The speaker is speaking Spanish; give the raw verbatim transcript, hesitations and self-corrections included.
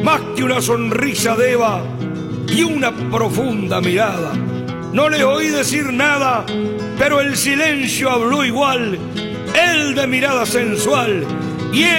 más que una sonrisa de Eva y una profunda mirada. No le oí decir nada, pero el silencio habló igual, él de mirada sensual y